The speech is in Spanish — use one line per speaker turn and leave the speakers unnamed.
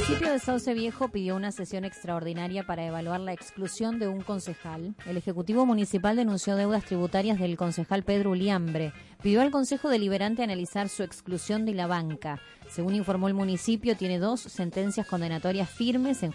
municipio de Sauce Viejo pidió una sesión extraordinaria para evaluar la exclusión de un concejal. El Ejecutivo Municipal denunció deudas tributarias del concejal Pedro Uliambre. Pidió al Consejo Deliberante analizar su exclusión de la banca. Según informó el municipio, tiene 2 sentencias condenatorias firmes en